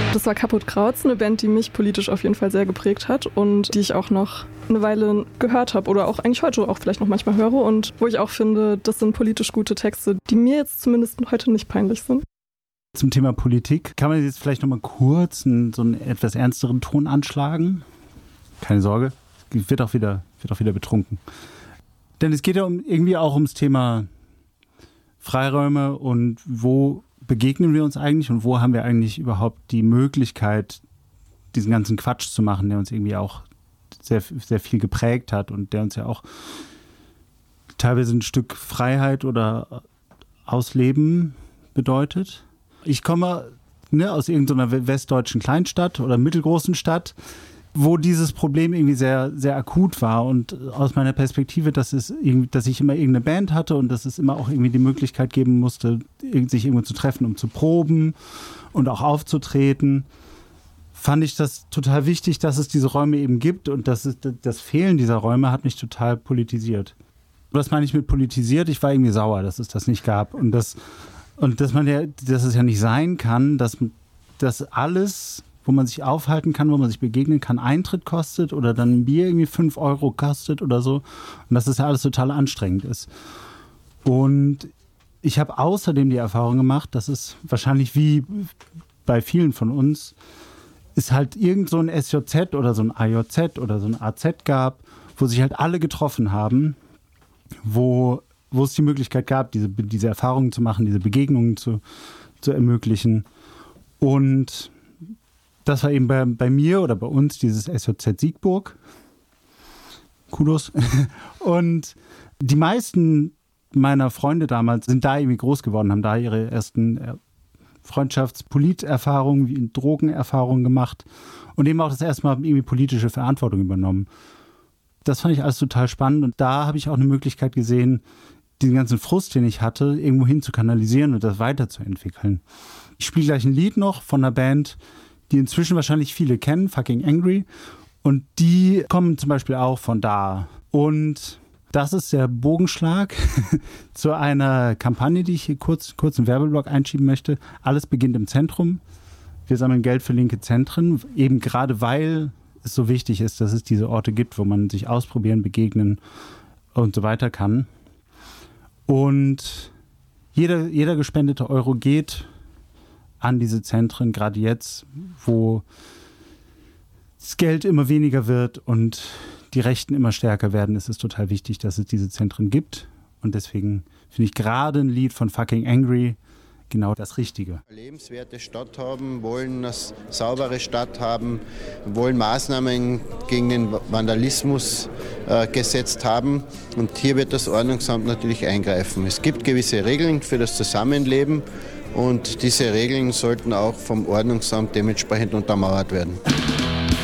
Das war Kaputt Krauts, eine Band, die mich politisch auf jeden Fall sehr geprägt hat und die ich auch noch eine Weile gehört habe oder auch eigentlich heute auch vielleicht noch manchmal höre und wo ich auch finde, das sind politisch gute Texte, die mir jetzt zumindest heute nicht peinlich sind. Zum Thema Politik kann man jetzt vielleicht noch mal kurz so einen etwas ernsteren Ton anschlagen. Keine Sorge, wird auch wieder betrunken. Denn es geht ja irgendwie auch ums Thema Freiräume und wo begegnen wir uns eigentlich und wo haben wir eigentlich überhaupt die Möglichkeit, diesen ganzen Quatsch zu machen, der uns irgendwie auch sehr, sehr viel geprägt hat und der uns ja auch teilweise ein Stück Freiheit oder Ausleben bedeutet. Ich komme aus irgendeiner westdeutschen Kleinstadt oder mittelgroßen Stadt, wo dieses Problem irgendwie sehr, sehr akut war. Und aus meiner Perspektive, dass ich immer irgendeine Band hatte und dass es immer auch irgendwie die Möglichkeit geben musste, sich irgendwo zu treffen, um zu proben und auch aufzutreten, fand ich das total wichtig, dass es diese Räume eben gibt. Und das Fehlen dieser Räume hat mich total politisiert. Was meine ich mit politisiert? Ich war irgendwie sauer, dass es das nicht gab. Und dass es ja nicht sein kann, dass alles, wo man sich aufhalten kann, wo man sich begegnen kann, Eintritt kostet oder dann ein Bier irgendwie 5 Euro kostet oder so. Und dass das ja alles total anstrengend ist. Und ich habe außerdem die Erfahrung gemacht, dass es wahrscheinlich wie bei vielen von uns, es halt irgend so ein SJZ oder so ein AJZ oder so ein AZ gab, wo sich halt alle getroffen haben, wo es die Möglichkeit gab, diese Erfahrungen zu machen, diese Begegnungen zu ermöglichen. Und das war eben bei mir oder bei uns dieses SJZ Siegburg. Kudos. Und die meisten meiner Freunde damals sind da irgendwie groß geworden, haben da ihre ersten Freundschafts-Polit-Erfahrungen, wie Drogenerfahrungen gemacht und eben auch das erste Mal irgendwie politische Verantwortung übernommen. Das fand ich alles total spannend und da habe ich auch eine Möglichkeit gesehen, diesen ganzen Frust, den ich hatte, irgendwo hin zu kanalisieren und das weiterzuentwickeln. Ich spiele gleich ein Lied noch von einer Band, die inzwischen wahrscheinlich viele kennen, Fucking Angry. Und die kommen zum Beispiel auch von da. Und das ist der Bogenschlag zu einer Kampagne, die ich hier kurz im Werbeblock einschieben möchte. Alles beginnt im Zentrum. Wir sammeln Geld für linke Zentren, eben gerade weil es so wichtig ist, dass es diese Orte gibt, wo man sich ausprobieren, begegnen und so weiter kann. Und jeder gespendete Euro geht an diese Zentren, gerade jetzt, wo das Geld immer weniger wird und die Rechten immer stärker werden, ist es total wichtig, dass es diese Zentren gibt. Und deswegen finde ich gerade ein Lied von Fucking Angry genau das Richtige. Lebenswerte Stadt haben, wollen eine saubere Stadt haben, wollen Maßnahmen gegen den Vandalismus gesetzt haben. Und hier wird das Ordnungsamt natürlich eingreifen. Es gibt gewisse Regeln für das Zusammenleben und diese Regeln sollten auch vom Ordnungsamt dementsprechend untermauert werden.